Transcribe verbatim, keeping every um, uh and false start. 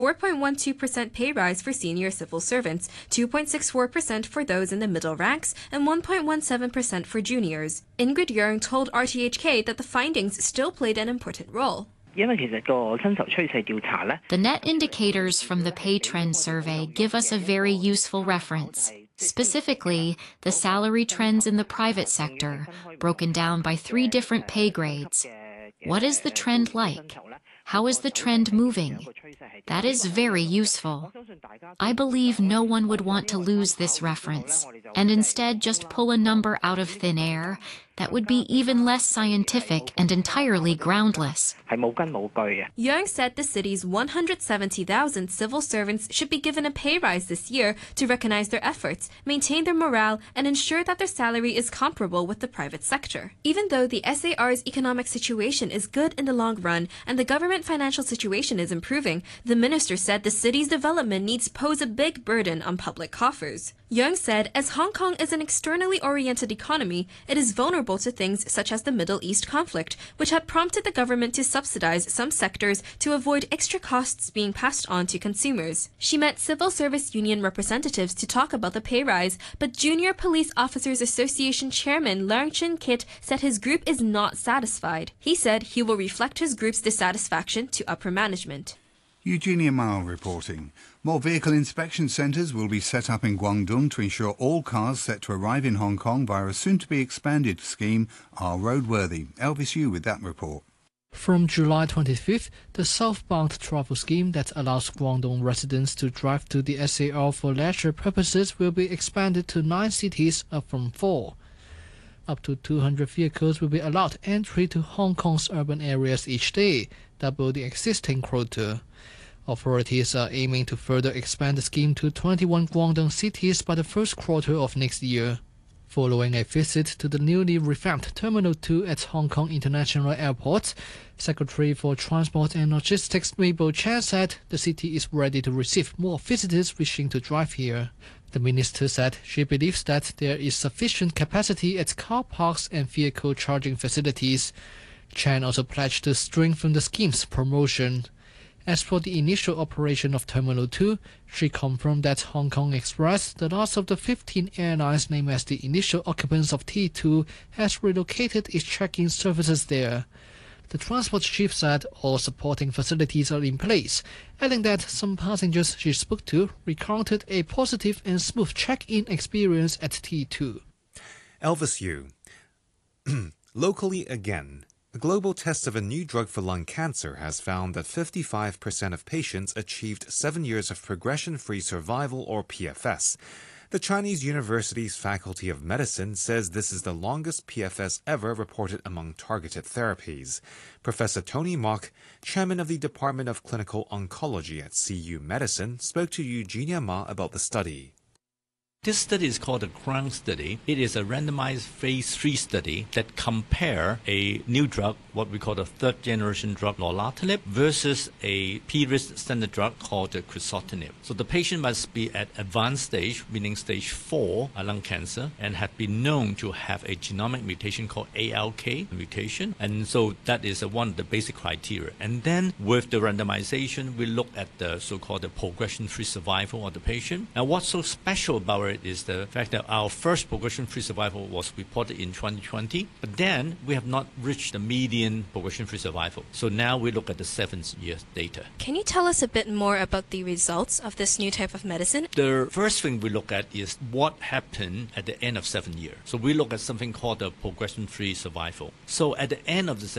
four point one two percent pay rise for senior civil servants, two point six four percent for those in the middle ranks, and one point one seven percent for juniors. Ingrid Yeung told R T H K that the findings still played an important role. The net indicators from the pay trend survey give us a very useful reference. Specifically, the salary trends in the private sector, broken down by three different pay grades. What is the trend like? How is the trend moving? That is very useful. I believe no one would want to lose this reference, and instead just pull a number out of thin air that would be even less scientific and entirely groundless. Yeung said the city's one hundred seventy thousand civil servants should be given a pay rise this year to recognize their efforts, maintain their morale, and ensure that their salary is comparable with the private sector. Even though the S A R's economic situation is good in the long run and the government financial situation is improving, the minister said the city's development needs pose a big burden on public coffers. Yeung said, as Hong Kong is an externally oriented economy, it is vulnerable to things such as the Middle East conflict, which had prompted the government to subsidize some sectors to avoid extra costs being passed on to consumers. She met civil service union representatives to talk about the pay rise, but Junior Police Officers Association Chairman Leung Chun Kit said his group is not satisfied. He said he will reflect his group's dissatisfaction to upper management. Eugenia Mile reporting. More vehicle inspection centres will be set up in Guangdong to ensure all cars set to arrive in Hong Kong via a soon-to-be-expanded scheme are roadworthy. Elvis Yu with that report. From July twenty-fifth, the southbound travel scheme that allows Guangdong residents to drive to the S A R for leisure purposes will be expanded to nine cities, up from four. Up to two hundred vehicles will be allowed entry to Hong Kong's urban areas each day, double the existing quota. Authorities are aiming to further expand the scheme to twenty-one Guangdong cities by the first quarter of next year. Following a visit to the newly revamped Terminal two at Hong Kong International Airport, Secretary for Transport and Logistics Mabel Chan said the city is ready to receive more visitors wishing to drive here. The minister said she believes that there is sufficient capacity at car parks and vehicle charging facilities. Chan also pledged to strengthen the scheme's promotion. As for the initial operation of Terminal two, she confirmed that Hong Kong Express, the last of the fifteen airlines named as the initial occupants of T two, has relocated its check-in services there. The transport chief said all supporting facilities are in place, adding that some passengers she spoke to recounted a positive and smooth check-in experience at T two. Elvis Yu. Locally again. A global test of a new drug for lung cancer has found that fifty-five percent of patients achieved seven years of progression-free survival, or P F S. The Chinese University's Faculty of Medicine says this is the longest P F S ever reported among targeted therapies. Professor Tony Mok, chairman of the Department of Clinical Oncology at C U Medicine, spoke to Eugenia Ma about the study. This study is called the CROWN study. It is a randomized phase three study that compare a new drug, what we call the third generation drug lorlatinib, versus a P-risk standard drug called the crizotinib. So the patient must be at advanced stage, meaning stage four lung cancer, and have been known to have a genomic mutation called A L K mutation. And so that is one of the basic criteria. And then with the randomization, we look at the so-called the progression-free survival of the patient. Now what's so special about it is the fact that our first progression-free survival was reported in twenty twenty, but then we have not reached the median progression-free survival. So now we look at the seven years data. Can you tell us a bit more about the results of this new type of medicine? The first thing we look at is what happened at the end of seven years. So we look at something called the progression-free survival. So at the end of the